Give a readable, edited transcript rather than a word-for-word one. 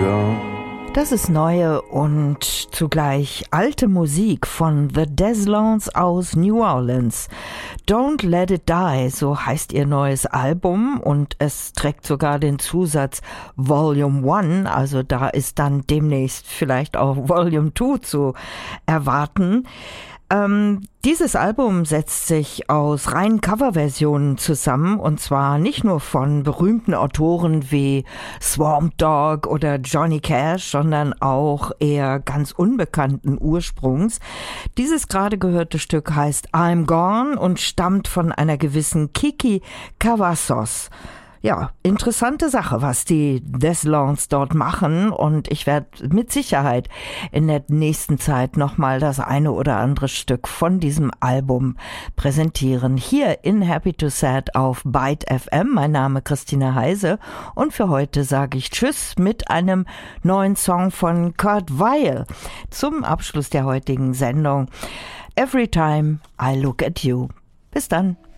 gone. Das ist neue und zugleich alte Musik von The Deslons aus New Orleans. Don't Let It Die, so heißt ihr neues Album, und es trägt sogar den Zusatz Volume 1, also da ist dann demnächst vielleicht auch Volume 2 zu erwarten. Dieses Album setzt sich aus reinen Coverversionen zusammen, und zwar nicht nur von berühmten Autoren wie Swamp Dogg oder Johnny Cash, sondern auch eher ganz unbekannten Ursprungs. Dieses gerade gehörte Stück heißt I'm Gone und stammt von einer gewissen Kiki Cavazos. Ja, interessante Sache, was die Deslons dort machen, und ich werde mit Sicherheit in der nächsten Zeit nochmal das eine oder andere Stück von diesem Album präsentieren. Hier in Happy to Sad auf Byte FM. Mein Name Christina Heise, und für heute sage ich Tschüss mit einem neuen Song von Kurt Weill zum Abschluss der heutigen Sendung. Every Time I Look at You. Bis dann.